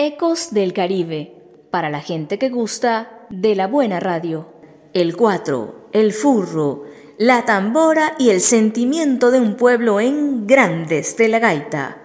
Ecos del Caribe, para la gente que gusta de la buena radio. El cuatro, el furro, la tambora y el sentimiento de un pueblo en Grandes de la Gaita.